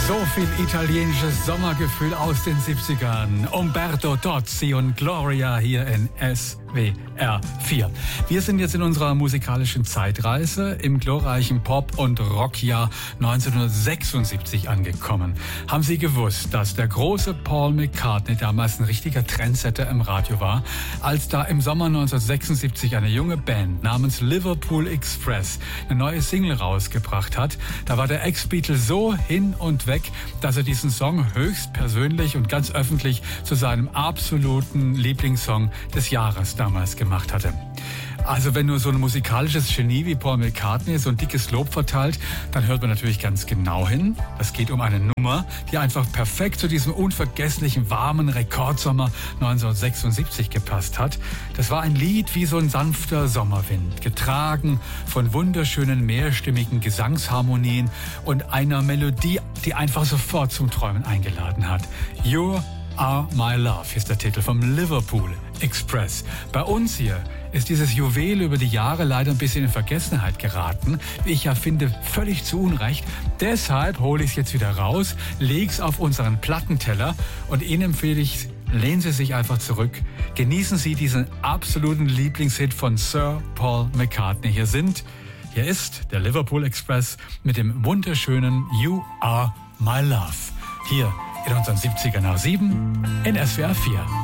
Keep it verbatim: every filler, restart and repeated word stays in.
So viel italienisches Sommergefühl aus den siebzigern. Umberto Tozzi und Gloria hier in S W R vier. Wir sind jetzt in unserer musikalischen Zeitreise im glorreichen Pop- und Rockjahr neunzehnhundertsechsundsiebzig angekommen. Haben Sie gewusst, dass der große Paul McCartney damals ein richtiger Trendsetter im Radio war, als da im Sommer neunzehnhundertsechsundsiebzig eine junge Band namens Liverpool Express eine neue Single rausgebracht hat? Da war der Ex-Beatle so hin und weg, dass er diesen Song höchst persönlich und ganz öffentlich zu seinem absoluten Lieblingssong des Jahres damals gemacht hatte. Also wenn nur so ein musikalisches Genie wie Paul McCartney so ein dickes Lob verteilt, dann hört man natürlich ganz genau hin. Es geht um eine Nummer, die einfach perfekt zu diesem unvergesslichen, warmen Rekordsommer neunzehnhundertsechsundsiebzig gepasst hat. Das war ein Lied wie so ein sanfter Sommerwind, getragen von wunderschönen, mehrstimmigen Gesangsharmonien und einer Melodie, die einfach sofort zum Träumen eingeladen hat. You Are My Love ist der Titel vom Liverpool Express. Bei uns hier ist dieses Juwel über die Jahre leider ein bisschen in Vergessenheit geraten. Wie ich ja finde, völlig zu Unrecht. Deshalb hole ich es jetzt wieder raus, lege es auf unseren Plattenteller und Ihnen empfehle ich, lehnen Sie sich einfach zurück. Genießen Sie diesen absoluten Lieblingshit von Sir Paul McCartney. Hier sind, hier ist der Liverpool Express mit dem wunderschönen You Are My Love. Hier in unseren siebziger nach sieben in S W R vier.